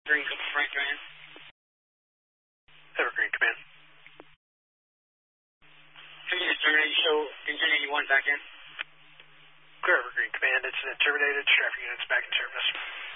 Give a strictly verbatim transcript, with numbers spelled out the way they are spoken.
Green Frank Command. Evergreen Command. Continue to terminate, show continue you one back in. Clear Evergreen Command, it's been terminated, traffic units back in service.